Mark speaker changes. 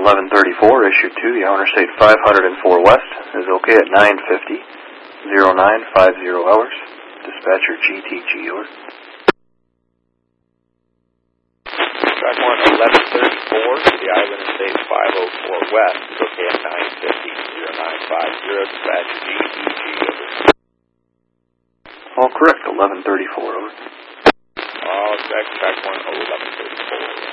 Speaker 1: 1134 issued to the Interstate 504 West is okay at 9:50, 0950 hours. Dispatcher GTG, over.
Speaker 2: Track 1, 1134 to the Iowa Interstate 504 West is okay at 9:50, 0950. Dispatcher GTG, over.
Speaker 1: All correct, 1134, over.
Speaker 2: Track 1, 1134.